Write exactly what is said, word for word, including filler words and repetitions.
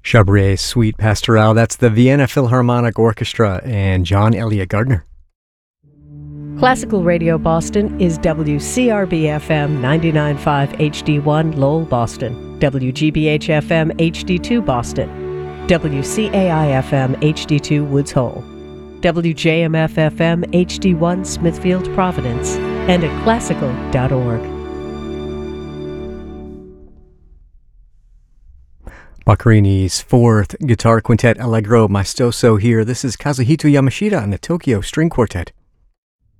Chabrier Suite Pastorale, that's the Vienna Philharmonic Orchestra and John Elliott Gardner. Classical Radio Boston is W C R B F M ninety-nine point five H D one Lowell, Boston, W G B H F M H D two Boston, W C A I F M H D two Woods Hole, W J M F F M H D one Smithfield, Providence, and at classical dot org. Boccherini's fourth guitar quintet Allegro Maestoso here. This is Kazuhito Yamashita and the Tokyo String Quartet.